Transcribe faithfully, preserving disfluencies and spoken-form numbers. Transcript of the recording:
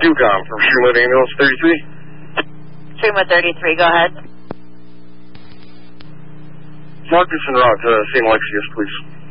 Ducom from Sherwood Ambulance thirty-three. Sherwood thirty-three, go ahead. Marcus and Rock, uh, Saint Alexius, please.